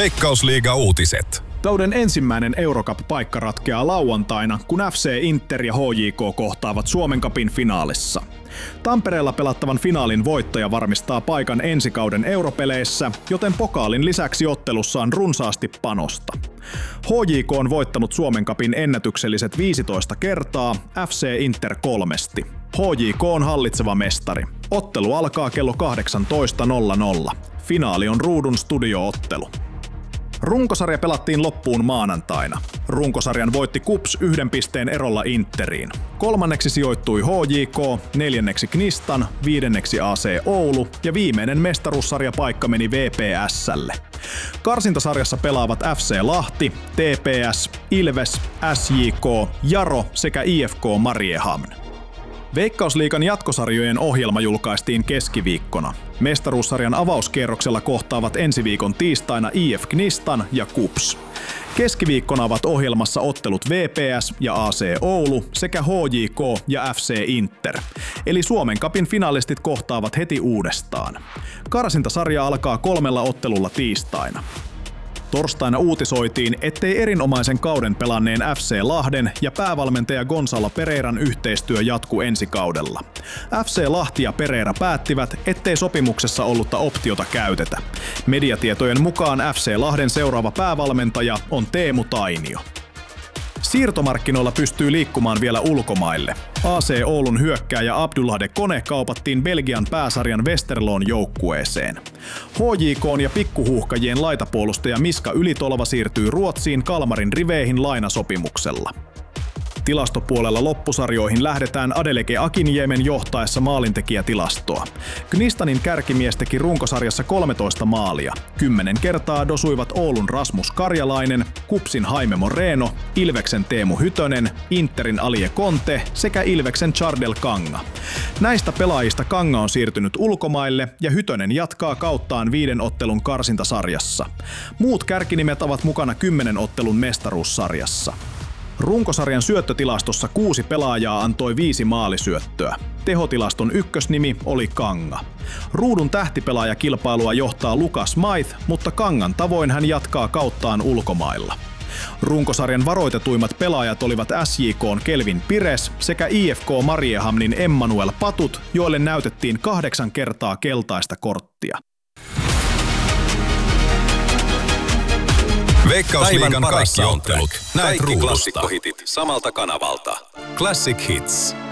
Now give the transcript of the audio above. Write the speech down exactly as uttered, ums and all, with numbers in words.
Veikkausliiga-uutiset. Kauden ensimmäinen Eurocup-paikka ratkeaa lauantaina, kun F C Inter ja H J K kohtaavat Suomen Cupin finaalissa. Tampereella pelattavan finaalin voittaja varmistaa paikan ensi kauden europeleissä, joten pokaalin lisäksi ottelussa on runsaasti panosta. H J K on voittanut Suomen Cupin ennätykselliset viisitoista kertaa, F C Inter kolmesti. H J K on hallitseva mestari. Ottelu alkaa kello kahdeksantoista nolla nolla. Finaali on ruudun studio-ottelu. Runkosarja pelattiin loppuun maanantaina. Runkosarjan voitti KuPS yhden pisteen erolla Interiin. Kolmanneksi sijoittui H J K, neljänneksi Knistan, viidenneksi A C Oulu ja viimeinen mestaruussarjapaikka meni V P S:lle. Karsintasarjassa pelaavat F C Lahti, T P S, Ilves, S J K, Jaro sekä I F K Mariehamn. Veikkausliigan jatkosarjojen ohjelma julkaistiin keskiviikkona. Mestaruussarjan avauskierroksella kohtaavat ensi viikon tiistaina I F Knistan ja KuPS. Keskiviikkona ovat ohjelmassa ottelut V P S ja A C Oulu sekä H J K ja F C Inter. Eli Suomen Cupin finalistit kohtaavat heti uudestaan. Karsintasarja alkaa kolmella ottelulla tiistaina. Torstaina uutisoitiin, ettei erinomaisen kauden pelanneen F C Lahden ja päävalmentaja Gonzalo Pereiran yhteistyö jatku ensi kaudella. F C Lahti ja Pereira päättivät, ettei sopimuksessa ollutta optiota käytetä. Mediatietojen mukaan F C Lahden seuraava päävalmentaja on Teemu Tainio. Siirtomarkkinoilla pystyy liikkumaan vielä ulkomaille. A C Oulun hyökkääjä Abdullah de Kone kaupattiin Belgian pääsarjan Westerloon joukkueeseen. H J K:n ja pikkuhuuhkajien laitapuolustaja Miska Ylitolva siirtyy Ruotsiin Kalmarin riveihin lainasopimuksella. Tilastopuolella loppusarjoihin lähdetään Adeleke Akinjemen johtaessa maalintekijätilastoa. Knistanin kärkimies teki runkosarjassa kolmetoista maalia. Kymmenen kertaa dosuivat Oulun Rasmus Karjalainen, KuPSin Jaime Moreno, Ilveksen Teemu Hytönen, Interin Alie Conte sekä Ilveksen Chardel Kanga. Näistä pelaajista Kanga on siirtynyt ulkomaille ja Hytönen jatkaa kauttaan viiden ottelun karsintasarjassa. Muut kärkinimet ovat mukana kymmenen ottelun mestaruussarjassa. Runkosarjan syöttötilastossa kuusi pelaajaa antoi viisi maalisyöttöä. Tehotilaston ykkösnimi oli Kanga. Ruudun tähtipelaajakilpailua johtaa Lucas Maith, mutta Kangan tavoin hän jatkaa kauttaan ulkomailla. Runkosarjan varoitetuimmat pelaajat olivat S J K:n Kelvin Pires sekä I F K Mariehamnin Emmanuel Patut, joille näytettiin kahdeksan kertaa keltaista korttia. Veikkausliigan kaikki ottelut. Näet ruudusta. Klassikkohitit samalta kanavalta. Classic Hits.